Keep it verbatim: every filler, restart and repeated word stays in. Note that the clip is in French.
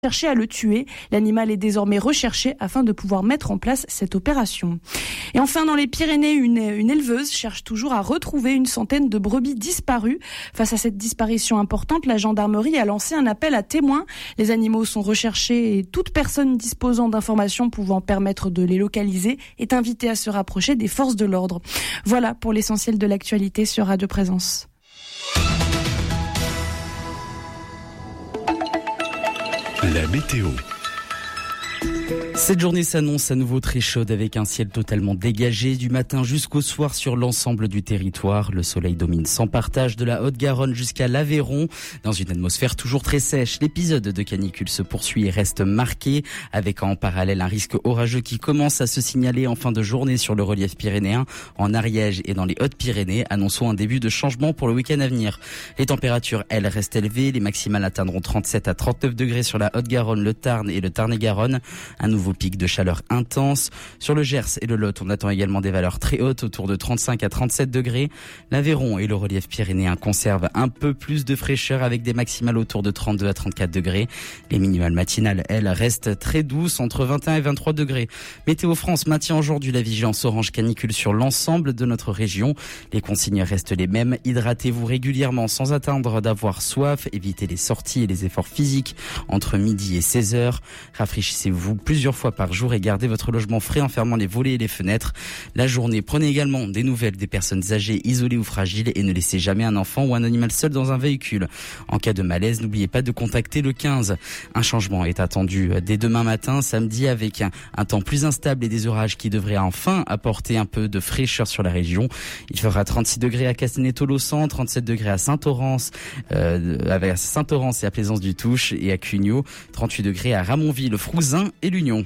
cherché à le tuer. L'animal est désormais recherché afin de pouvoir mettre en place cette opération. Et enfin, dans les Pyrénées, une, une éleveuse cherche toujours à retrouver une centaine de brebis disparues. Face à cette disparition importante, la gendarmerie a lancé un appel à témoins. Les animaux sont recherchés et toute personne disposant d'informations pouvant permettre de les localiser est invitée à se rapprocher des forces de l'ordre. Voilà pour l'essentiel de l'actualité sur Radio Présence. La météo. Cette journée s'annonce à nouveau très chaude avec un ciel totalement dégagé du matin jusqu'au soir sur l'ensemble du territoire. Le soleil domine sans partage de la Haute-Garonne jusqu'à l'Aveyron. Dans une atmosphère toujours très sèche, l'épisode de canicule se poursuit et reste marqué avec en parallèle un risque orageux qui commence à se signaler en fin de journée sur le relief pyrénéen, en Ariège et dans les Hautes-Pyrénées, annonçant un début de changement pour le week-end à venir. Les températures, elles, restent élevées. Les maximales atteindront trente-sept à trente-neuf degrés sur la Haute-Garonne, le Tarn et le Tarn-et-Garonne. Un nouveau pic de chaleur intense. Sur le Gers et le Lot, on attend également des valeurs très hautes, autour de trente-cinq à trente-sept degrés. L'Aveyron et le relief pyrénéen conservent un peu plus de fraîcheur avec des maximales autour de trente-deux à trente-quatre degrés. Les minimales matinales, elles, restent très douces, entre vingt et un et vingt-trois degrés. Météo France maintient aujourd'hui la vigilance orange canicule sur l'ensemble de notre région. Les consignes restent les mêmes. Hydratez-vous régulièrement sans attendre d'avoir soif. Évitez les sorties et les efforts physiques entre midi et seize heures. Rafraîchissez-vous plusieurs fois par jour et gardez votre logement frais en fermant les volets et les fenêtres. La journée, prenez également des nouvelles des personnes âgées, isolées ou fragiles et ne laissez jamais un enfant ou un animal seul dans un véhicule. En cas de malaise, n'oubliez pas de contacter le quinze. Un changement est attendu dès demain matin, samedi, avec un, un temps plus instable et des orages qui devraient enfin apporter un peu de fraîcheur sur la région. Il fera trente-six degrés à Castanet-Tolosan, trente-sept degrés à Saint-Orens, euh, avec Saint-Orens et à Plaisance-du-Touche et à Cugnot, trente-huit degrés à Ramonville, Frouzin et l'Union.